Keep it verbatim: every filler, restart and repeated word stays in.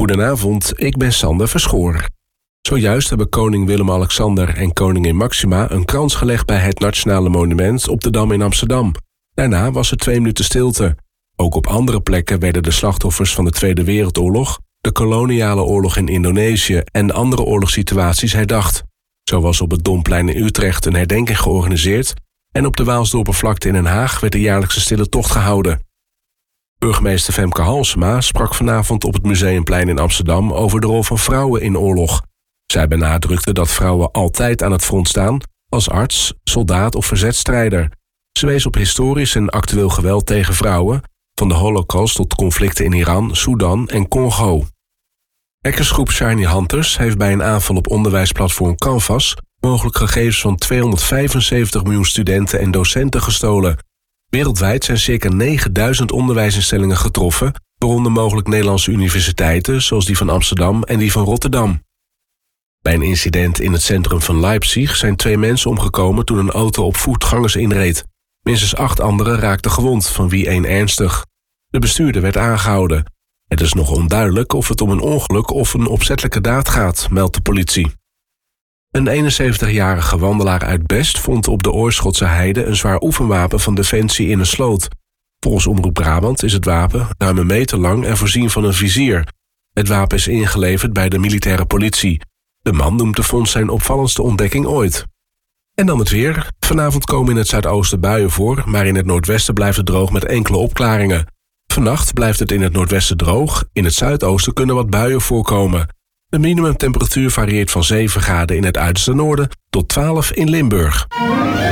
Goedenavond, ik ben Sander Verschoor. Zojuist hebben koning Willem-Alexander en koningin Maxima een krans gelegd bij het Nationale Monument op de Dam in Amsterdam. Daarna was er twee minuten stilte. Ook op andere plekken werden de slachtoffers van de Tweede Wereldoorlog, de koloniale oorlog in Indonesië en andere oorlogssituaties herdacht. Zo was op het Domplein in Utrecht een herdenking georganiseerd en op de Waalsdorpervlakte in Den Haag werd de jaarlijkse stille tocht gehouden. Burgemeester Femke Halsema sprak vanavond op het Museumplein in Amsterdam over de rol van vrouwen in oorlog. Zij benadrukte dat vrouwen altijd aan het front staan, als arts, soldaat of verzetstrijder. Ze wees op historisch en actueel geweld tegen vrouwen, van de Holocaust tot conflicten in Iran, Sudan en Congo. Hackersgroep Shiny Hunters heeft bij een aanval op onderwijsplatform Canvas mogelijk gegevens van tweehonderdvijfenzeventig miljoen studenten en docenten gestolen. Wereldwijd zijn circa negenduizend onderwijsinstellingen getroffen, waaronder mogelijk Nederlandse universiteiten zoals die van Amsterdam en die van Rotterdam. Bij een incident in het centrum van Leipzig zijn twee mensen omgekomen toen een auto op voetgangers inreed. Minstens acht anderen raakten gewond, van wie één ernstig. De bestuurder werd aangehouden. Het is nog onduidelijk of het om een ongeluk of een opzettelijke daad gaat, meldt de politie. Een eenenzeventigjarige wandelaar uit Best vond op de Oorschotse Heide een zwaar oefenwapen van Defensie in een sloot. Volgens Omroep Brabant is het wapen ruim een meter lang en voorzien van een vizier. Het wapen is ingeleverd bij de militaire politie. De man noemt de vondst zijn opvallendste ontdekking ooit. En dan het weer. Vanavond komen in het zuidoosten buien voor, maar in het noordwesten blijft het droog met enkele opklaringen. Vannacht blijft het in het noordwesten droog, in het zuidoosten kunnen wat buien voorkomen. De minimumtemperatuur varieert van zeven graden in het uiterste noorden tot twaalf in Limburg.